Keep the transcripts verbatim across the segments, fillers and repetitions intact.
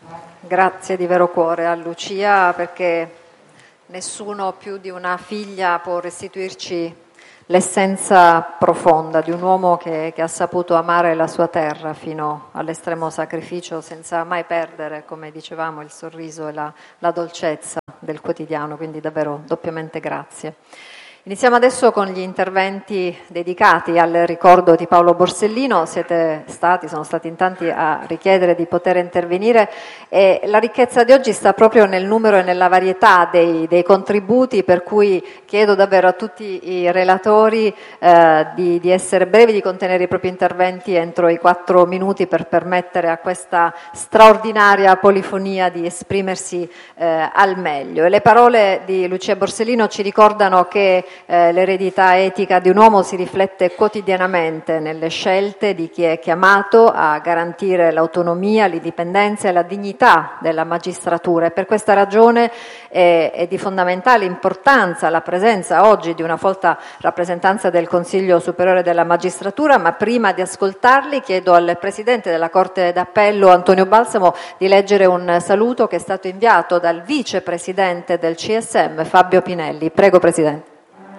Grazie di vero cuore a Lucia, perché nessuno più di una figlia può restituirci l'essenza profonda di un uomo che, che ha saputo amare la sua terra fino all'estremo sacrificio, senza mai perdere, come dicevamo, il sorriso e la, la dolcezza del quotidiano, quindi davvero doppiamente grazie. Iniziamo adesso con gli interventi dedicati al ricordo di Paolo Borsellino. Siete stati, sono stati in tanti a richiedere di poter intervenire e la ricchezza di oggi sta proprio nel numero e nella varietà dei, dei contributi, per cui chiedo davvero a tutti i relatori eh, di, di essere brevi, di contenere i propri interventi entro i quattro minuti per permettere a questa straordinaria polifonia di esprimersi eh, al meglio. E le parole di Lucia Borsellino ci ricordano che Eh, l'eredità etica di un uomo si riflette quotidianamente nelle scelte di chi è chiamato a garantire l'autonomia, l'indipendenza e la dignità della magistratura, e per questa ragione è, è di fondamentale importanza la presenza oggi di una folta rappresentanza del Consiglio Superiore della Magistratura, ma prima di ascoltarli chiedo al Presidente della Corte d'Appello Antonio Balsamo di leggere un saluto che è stato inviato dal Vicepresidente del C S M Fabio Pinelli. Prego Presidente.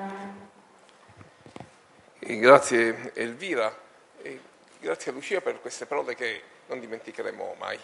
Grazie Elvira e grazie a Lucia per queste parole che non dimenticheremo mai.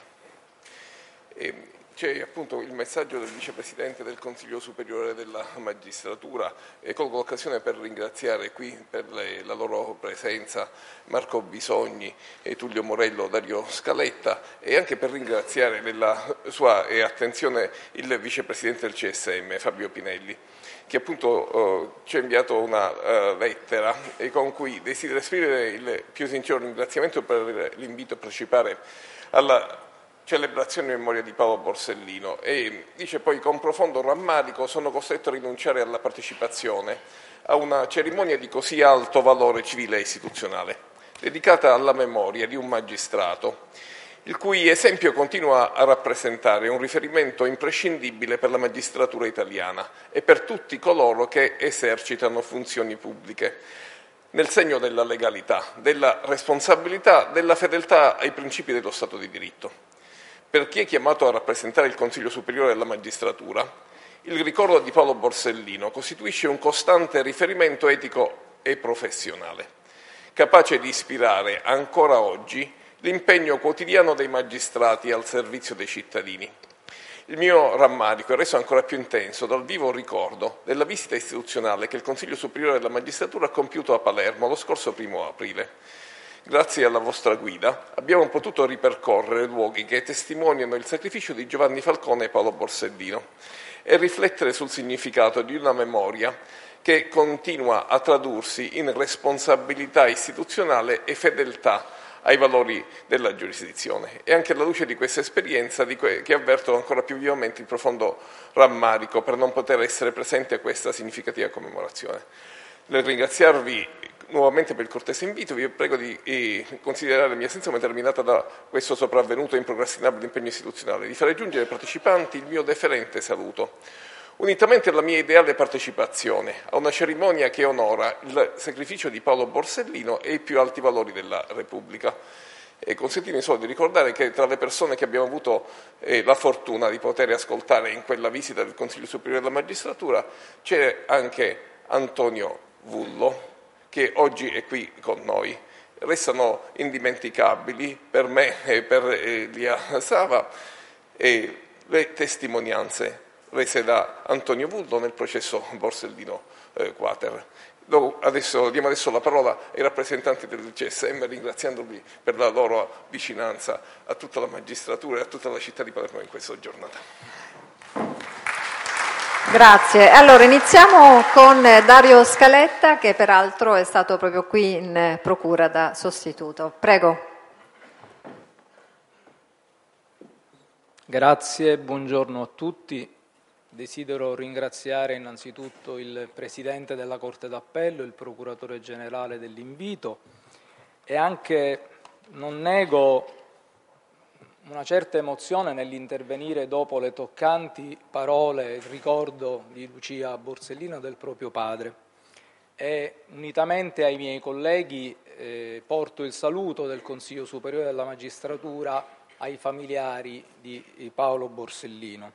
E c'è appunto il messaggio del Vicepresidente del Consiglio Superiore della Magistratura e colgo l'occasione per ringraziare qui per le, la loro presenza Marco Bisogni, e Tullio Morello, Dario Scaletta, e anche per ringraziare della sua attenzione il Vicepresidente del C S M Fabio Pinelli, che appunto eh, ci ha inviato una uh, lettera e con cui desidera esprimere il più sincero ringraziamento per l'invito a partecipare alla celebrazione in memoria di Paolo Borsellino, e dice poi: con profondo rammarico sono costretto a rinunciare alla partecipazione a una cerimonia di così alto valore civile e istituzionale, dedicata alla memoria di un magistrato il cui esempio continua a rappresentare un riferimento imprescindibile per la magistratura italiana e per tutti coloro che esercitano funzioni pubbliche, nel segno della legalità, della responsabilità, della fedeltà ai principi dello Stato di diritto. Per chi è chiamato a rappresentare il Consiglio Superiore della Magistratura, il ricordo di Paolo Borsellino costituisce un costante riferimento etico e professionale, capace di ispirare ancora oggi l'impegno quotidiano dei magistrati al servizio dei cittadini. Il mio rammarico è reso ancora più intenso dal vivo ricordo della visita istituzionale che il Consiglio Superiore della Magistratura ha compiuto a Palermo lo scorso primo aprile. Grazie alla vostra guida abbiamo potuto ripercorrere luoghi che testimoniano il sacrificio di Giovanni Falcone e Paolo Borsellino e riflettere sul significato di una memoria che continua a tradursi in responsabilità istituzionale e fedeltà ai valori della giurisdizione. E anche alla luce di questa esperienza di que- che avverto ancora più vivamente il profondo rammarico per non poter essere presente a questa significativa commemorazione. Nel ringraziarvi nuovamente per il cortese invito, vi prego di eh, considerare la mia assenza come terminata da questo sopravvenuto e improcrastinabile impegno istituzionale, di fare giungere ai partecipanti il mio deferente saluto, unitamente alla mia ideale partecipazione a una cerimonia che onora il sacrificio di Paolo Borsellino e i più alti valori della Repubblica. E consentitemi solo di ricordare che tra le persone che abbiamo avuto eh, la fortuna di poter ascoltare in quella visita del Consiglio Superiore della Magistratura c'è anche Antonio Vullo, che oggi è qui con noi. Restano indimenticabili per me e per Elia Sava e le testimonianze rese da Antonio Vullo nel processo Borsellino eh, Quater. Adesso, diamo adesso la parola ai rappresentanti del C S M, ringraziandoli per la loro vicinanza a tutta la magistratura e a tutta la città di Palermo in questa giornata. Grazie. Allora iniziamo con Dario Scaletta, che peraltro è stato proprio qui in procura da sostituto. Prego. Grazie, buongiorno a tutti. Desidero ringraziare innanzitutto il Presidente della Corte d'Appello, il Procuratore Generale dell'invito e anche, non nego, una certa emozione nell'intervenire dopo le toccanti parole, il ricordo di Lucia Borsellino e del proprio padre. E unitamente ai miei colleghi eh, porto il saluto del Consiglio Superiore della Magistratura ai familiari di Paolo Borsellino.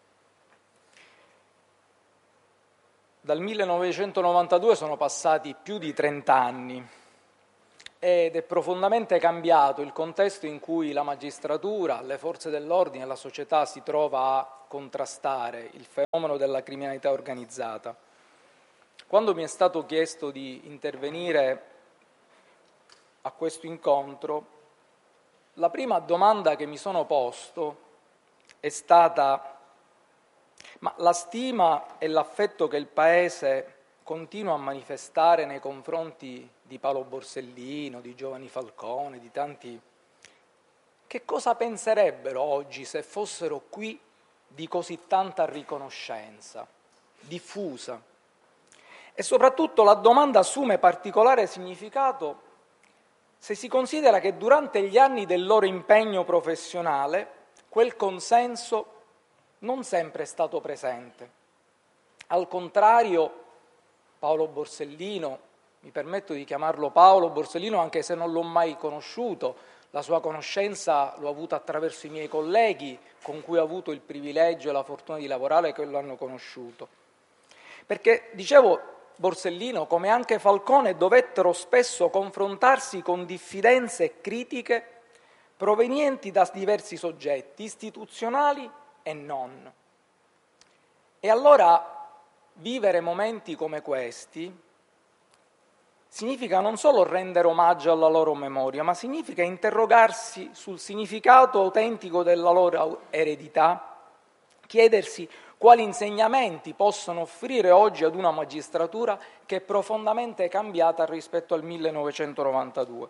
Dal millenovecentonovantadue sono passati più di trent'anni ed è profondamente cambiato il contesto in cui la magistratura, le forze dell'ordine e la società si trova a contrastare il fenomeno della criminalità organizzata. Quando mi è stato chiesto di intervenire a questo incontro, la prima domanda che mi sono posto è stata: ma la stima e l'affetto che il Paese continua a manifestare nei confronti di Paolo Borsellino, di Giovanni Falcone, di tanti, che cosa penserebbero oggi se fossero qui di così tanta riconoscenza diffusa? E soprattutto la domanda assume particolare significato se si considera che durante gli anni del loro impegno professionale quel consenso non sempre è stato presente. Al contrario, Paolo Borsellino, mi permetto di chiamarlo Paolo Borsellino anche se non l'ho mai conosciuto, la sua conoscenza l'ho avuta attraverso i miei colleghi con cui ho avuto il privilegio e la fortuna di lavorare che lo hanno conosciuto. Perché, dicevo, Borsellino, come anche Falcone, dovettero spesso confrontarsi con diffidenze e critiche provenienti da diversi soggetti, istituzionali e non. E allora vivere momenti come questi significa non solo rendere omaggio alla loro memoria, ma significa interrogarsi sul significato autentico della loro eredità, chiedersi quali insegnamenti possono offrire oggi ad una magistratura che è profondamente cambiata rispetto al millenovecentonovantadue.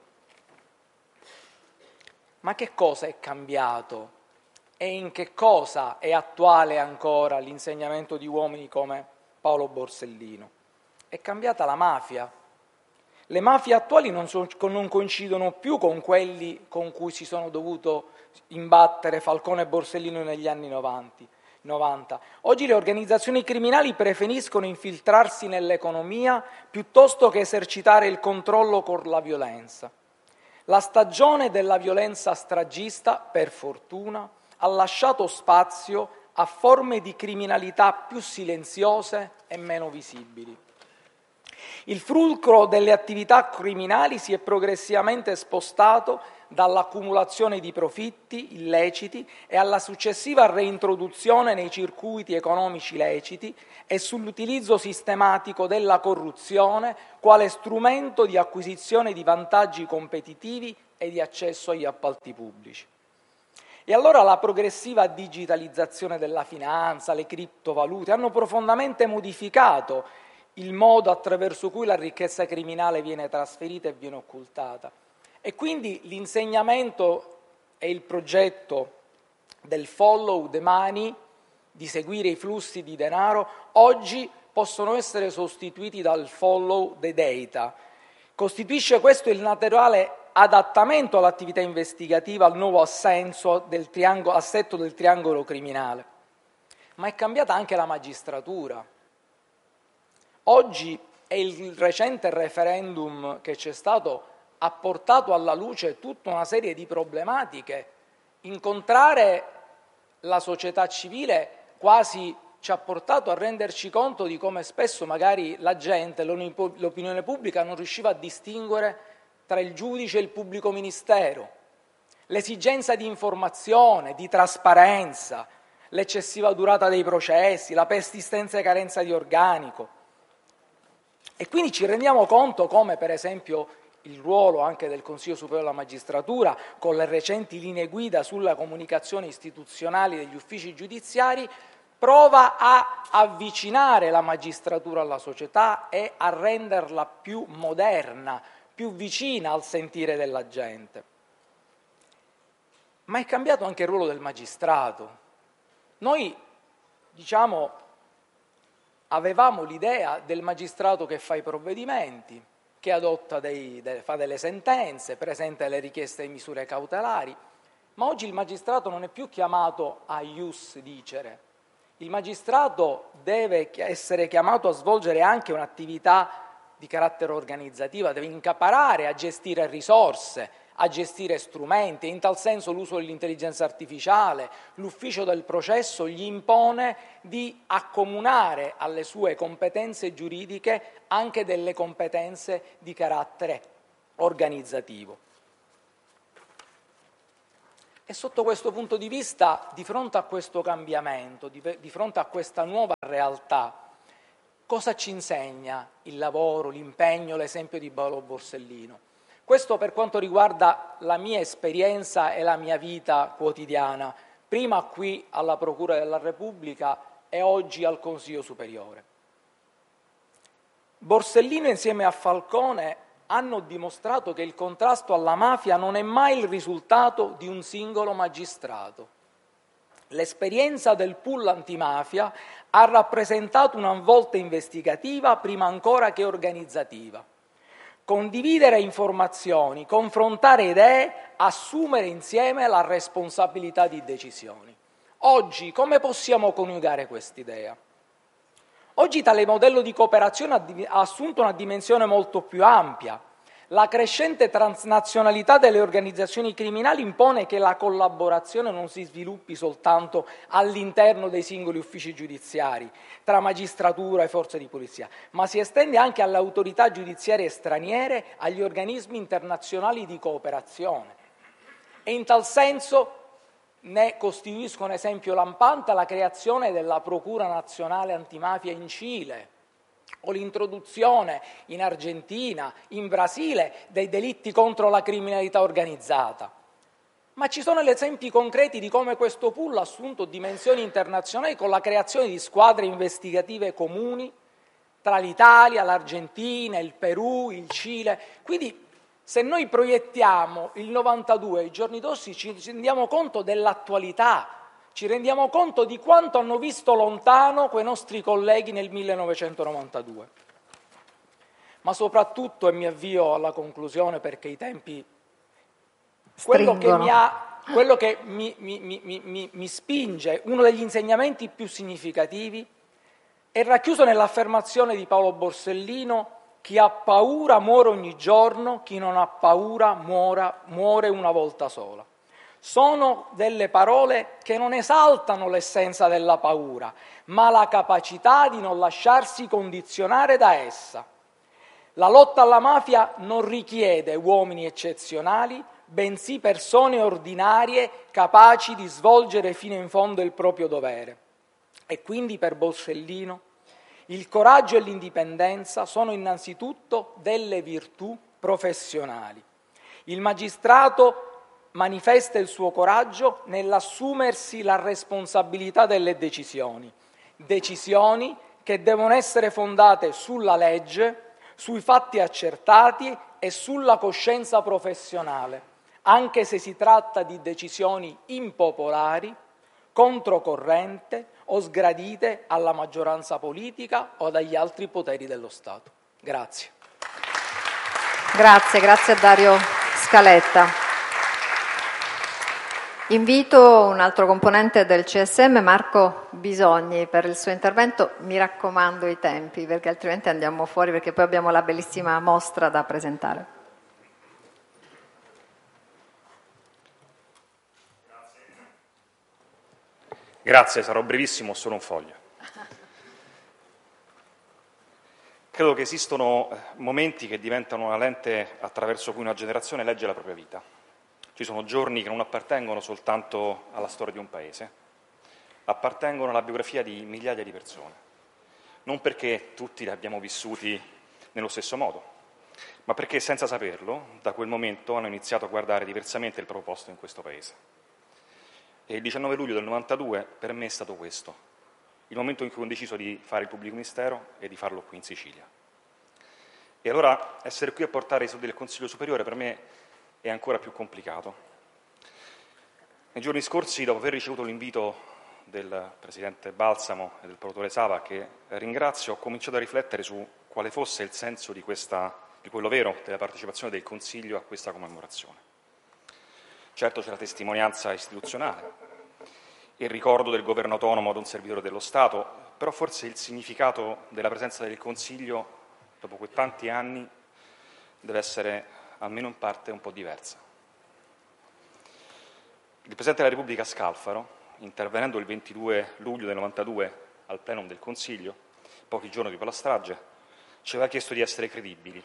Ma che cosa è cambiato e in che cosa è attuale ancora l'insegnamento di uomini come Paolo Borsellino? È cambiata la mafia. Le mafie attuali non, so, non coincidono più con quelli con cui si sono dovuto imbattere Falcone e Borsellino negli anni novanta. Oggi le organizzazioni criminali preferiscono infiltrarsi nell'economia piuttosto che esercitare il controllo con la violenza. La stagione della violenza stragista, per fortuna, ha lasciato spazio a forme di criminalità più silenziose e meno visibili. Il fulcro delle attività criminali si è progressivamente spostato dall'accumulazione di profitti illeciti e alla successiva reintroduzione nei circuiti economici leciti e sull'utilizzo sistematico della corruzione quale strumento di acquisizione di vantaggi competitivi e di accesso agli appalti pubblici. E allora la progressiva digitalizzazione della finanza, le criptovalute hanno profondamente modificato il modo attraverso cui la ricchezza criminale viene trasferita e viene occultata. E quindi l'insegnamento e il progetto del follow the money, di seguire i flussi di denaro, oggi possono essere sostituiti dal follow the data. Costituisce questo il naturale adattamento all'attività investigativa, al nuovo assenso del triangolo, assetto del triangolo criminale. Ma è cambiata anche la magistratura. Oggi è il recente referendum che c'è stato ha portato alla luce tutta una serie di problematiche. Incontrare la società civile quasi ci ha portato a renderci conto di come spesso magari la gente, l'opinione pubblica non riusciva a distinguere tra il giudice e il pubblico ministero. L'esigenza di informazione, di trasparenza, l'eccessiva durata dei processi, la persistente carenza di organico. E quindi ci rendiamo conto come, per esempio, il ruolo anche del Consiglio Superiore della Magistratura, con le recenti linee guida sulla comunicazione istituzionale degli uffici giudiziari, prova a avvicinare la magistratura alla società e a renderla più moderna, più vicina al sentire della gente. Ma è cambiato anche il ruolo del magistrato. Noi, diciamo, avevamo l'idea del magistrato che fa i provvedimenti, che adotta dei, de, fa delle sentenze, presenta le richieste di misure cautelari, ma oggi il magistrato non è più chiamato a ius dicere. Il magistrato deve essere chiamato a svolgere anche un'attività di carattere organizzativo, deve incaparare a gestire risorse, a gestire strumenti, e in tal senso l'uso dell'intelligenza artificiale, l'ufficio del processo gli impone di accomunare alle sue competenze giuridiche anche delle competenze di carattere organizzativo. E sotto questo punto di vista, di fronte a questo cambiamento, di, di fronte a questa nuova realtà, cosa ci insegna il lavoro, l'impegno, l'esempio di Paolo Borsellino? Questo per quanto riguarda la mia esperienza e la mia vita quotidiana, prima qui alla Procura della Repubblica e oggi al Consiglio Superiore. Borsellino insieme a Falcone hanno dimostrato che il contrasto alla mafia non è mai il risultato di un singolo magistrato. L'esperienza del pool antimafia ha rappresentato una svolta investigativa prima ancora che organizzativa. Condividere informazioni, confrontare idee, assumere insieme la responsabilità di decisioni. Oggi come possiamo coniugare quest'idea? Oggi tale modello di cooperazione ha assunto una dimensione molto più ampia. La crescente transnazionalità delle organizzazioni criminali impone che la collaborazione non si sviluppi soltanto all'interno dei singoli uffici giudiziari, tra magistratura e forze di polizia, ma si estende anche alle autorità giudiziarie straniere, agli organismi internazionali di cooperazione. E in tal senso ne costituiscono un esempio lampante la creazione della Procura Nazionale Antimafia in Cile, o l'introduzione in Argentina, in Brasile, dei delitti contro la criminalità organizzata. Ma ci sono gli esempi concreti di come questo pool ha assunto dimensioni internazionali con la creazione di squadre investigative comuni tra l'Italia, l'Argentina, il Perù, il Cile. Quindi se noi proiettiamo il novantadue ai giorni d'oggi ci rendiamo conto dell'attualità, ci rendiamo conto di quanto hanno visto lontano quei nostri colleghi nel millenovecentonovantadue. Ma soprattutto, e mi avvio alla conclusione perché i tempi... Quello che, mi, ha, quello che mi, mi, mi, mi, mi spinge, uno degli insegnamenti più significativi, è racchiuso nell'affermazione di Paolo Borsellino: chi ha paura muore ogni giorno, chi non ha paura muora, muore una volta sola. Sono delle parole che non esaltano l'essenza della paura, ma la capacità di non lasciarsi condizionare da essa. La lotta alla mafia non richiede uomini eccezionali, bensì persone ordinarie capaci di svolgere fino in fondo il proprio dovere. E quindi per Borsellino il coraggio e l'indipendenza sono innanzitutto delle virtù professionali. Il magistrato manifesta il suo coraggio nell'assumersi la responsabilità delle decisioni, decisioni che devono essere fondate sulla legge, sui fatti accertati e sulla coscienza professionale, anche se si tratta di decisioni impopolari, controcorrente o sgradite alla maggioranza politica o agli altri poteri dello Stato. Grazie. Grazie, grazie a Dario Scaletta. Invito un altro componente del C S M, Marco Bisogni, per il suo intervento. Mi raccomando i tempi, perché altrimenti andiamo fuori, perché poi abbiamo la bellissima mostra da presentare. Grazie, sarò brevissimo, solo un foglio. Credo che esistono momenti che diventano una lente attraverso cui una generazione legge la propria vita. Ci sono giorni che non appartengono soltanto alla storia di un paese, appartengono alla biografia di migliaia di persone. Non perché tutti li abbiamo vissuti nello stesso modo, ma perché senza saperlo, da quel momento hanno iniziato a guardare diversamente il proprio posto in questo paese. E il diciannove luglio del novantadue per me è stato questo, il momento in cui ho deciso di fare il pubblico ministero e di farlo qui in Sicilia. E allora essere qui a portare i soldi del Consiglio Superiore per me è ancora più complicato. Nei giorni scorsi, dopo aver ricevuto l'invito del Presidente Balsamo e del Procuratore Sava, che ringrazio, ho cominciato a riflettere su quale fosse il senso di, questa, di quello vero della partecipazione del Consiglio a questa commemorazione. Certo c'è la testimonianza istituzionale, il ricordo del governo autonomo ad un servitore dello Stato, però forse il significato della presenza del Consiglio, dopo quei tanti anni, deve essere almeno in parte un po' diversa. Il Presidente della Repubblica Scalfaro, intervenendo il ventidue luglio del novantadue al plenum del Consiglio, pochi giorni dopo la strage, ci aveva chiesto di essere credibili.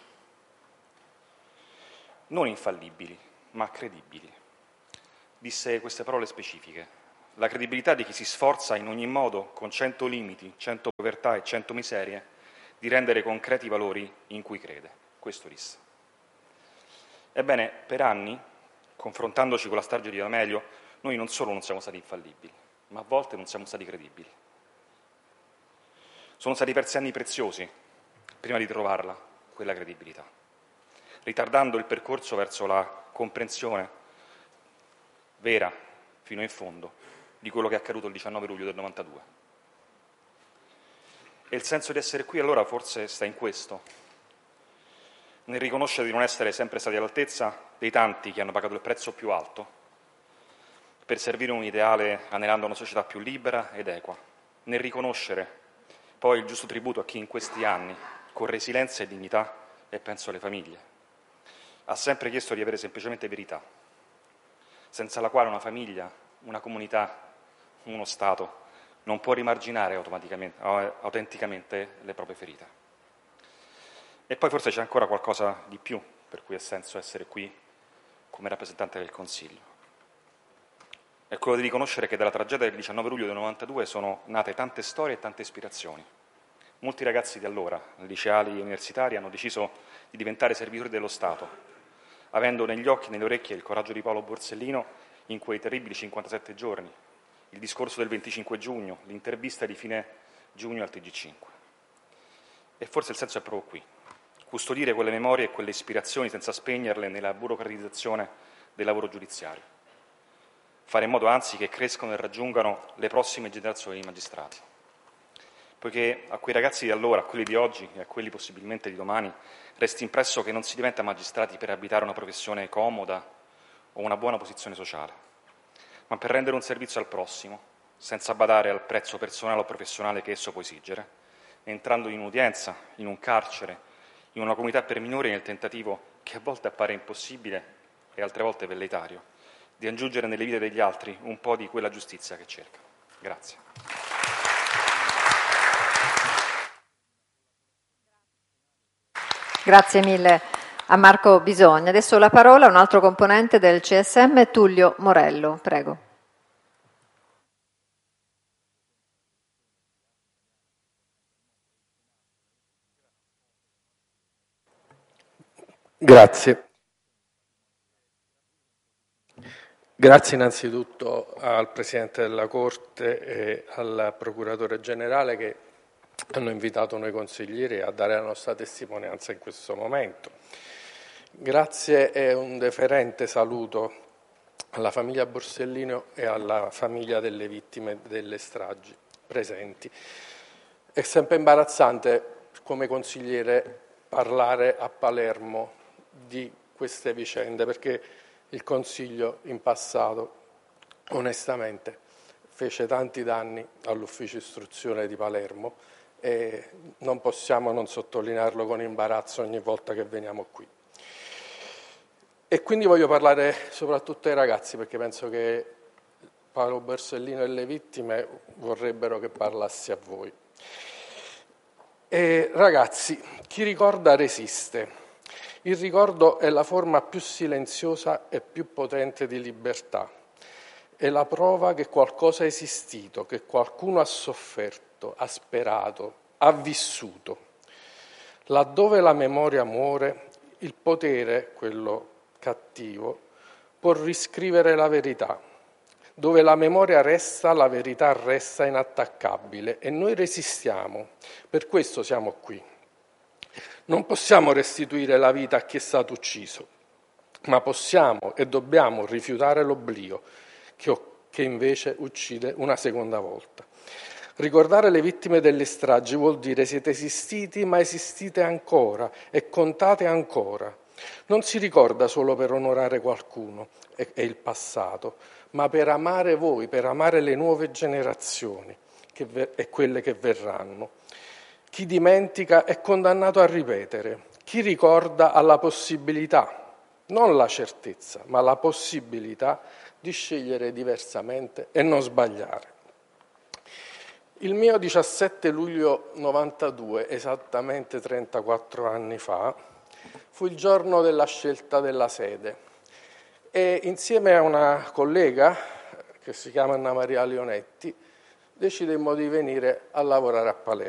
Non infallibili, ma credibili. Disse queste parole specifiche: la credibilità di chi si sforza in ogni modo, con cento limiti, cento povertà e cento miserie, di rendere concreti i valori in cui crede. Questo disse. Ebbene, per anni, confrontandoci con la strage di D'Amelio, noi non solo non siamo stati infallibili, ma a volte non siamo stati credibili. Sono stati persi anni preziosi prima di trovarla, quella credibilità, ritardando il percorso verso la comprensione vera, fino in fondo, di quello che è accaduto il diciannove luglio del novantadue. E il senso di essere qui allora forse sta in questo, nel riconoscere di non essere sempre stati all'altezza dei tanti che hanno pagato il prezzo più alto per servire un ideale anelando una società più libera ed equa, nel riconoscere poi il giusto tributo a chi in questi anni, con resilienza e dignità, e penso alle famiglie, ha sempre chiesto di avere semplicemente verità, senza la quale una famiglia, una comunità, uno Stato non può rimarginare automaticamente, autenticamente le proprie ferite. E poi forse c'è ancora qualcosa di più per cui ha senso essere qui come rappresentante del Consiglio. È quello di riconoscere che dalla tragedia del diciannove luglio del novantadue sono nate tante storie e tante ispirazioni. Molti ragazzi di allora, liceali e universitari, hanno deciso di diventare servitori dello Stato, avendo negli occhi e nelle orecchie il coraggio di Paolo Borsellino in quei terribili cinquantasette giorni, il discorso del venticinque giugno, l'intervista di fine giugno al T G cinque. E forse il senso è proprio qui: custodire quelle memorie e quelle ispirazioni senza spegnerle nella burocratizzazione del lavoro giudiziario. Fare in modo anzi che crescano e raggiungano le prossime generazioni di magistrati. Poiché a quei ragazzi di allora, a quelli di oggi e a quelli possibilmente di domani, resti impresso che non si diventa magistrati per abitare una professione comoda o una buona posizione sociale, ma per rendere un servizio al prossimo, senza badare al prezzo personale o professionale che esso può esigere, entrando in un'udienza, in un carcere, in una comunità per minori nel tentativo, che a volte appare impossibile e altre volte velleitario, di aggiungere nelle vite degli altri un po' di quella giustizia che cercano. Grazie. Grazie mille a Marco Bisogna. Adesso la parola a un altro componente del C S M, Tullio Morello. Prego. Grazie. Grazie innanzitutto al Presidente della Corte e al Procuratore Generale che hanno invitato noi consiglieri a dare la nostra testimonianza in questo momento. Grazie e un deferente saluto alla famiglia Borsellino e alla famiglia delle vittime delle stragi presenti. È sempre imbarazzante come consigliere parlare a Palermo di queste vicende, perché il Consiglio in passato, onestamente, fece tanti danni all'ufficio istruzione di Palermo e non possiamo non sottolinearlo con imbarazzo ogni volta che veniamo qui. E quindi voglio parlare soprattutto ai ragazzi, perché penso che Paolo Borsellino e le vittime vorrebbero che parlassi a voi. E ragazzi, chi ricorda resiste. Il ricordo è la forma più silenziosa e più potente di libertà. È la prova che qualcosa è esistito, che qualcuno ha sofferto, ha sperato, ha vissuto. Laddove la memoria muore, il potere, quello cattivo, può riscrivere la verità. Dove la memoria resta, la verità resta inattaccabile e noi resistiamo. Per questo siamo qui. Non possiamo restituire la vita a chi è stato ucciso, ma possiamo e dobbiamo rifiutare l'oblio che, che invece uccide una seconda volta. Ricordare le vittime delle stragi vuol dire siete esistiti, ma esistite ancora e contate ancora. Non si ricorda solo per onorare qualcuno e, e il passato, ma per amare voi, per amare le nuove generazioni che, e quelle che verranno. Chi dimentica è condannato a ripetere, chi ricorda ha la possibilità, non la certezza, ma la possibilità di scegliere diversamente e non sbagliare. Il mio diciassette luglio novantadue, esattamente trentaquattro anni fa, fu il giorno della scelta della sede e insieme a una collega, che si chiama Anna Maria Leonetti, decidemmo di venire a lavorare a Palermo.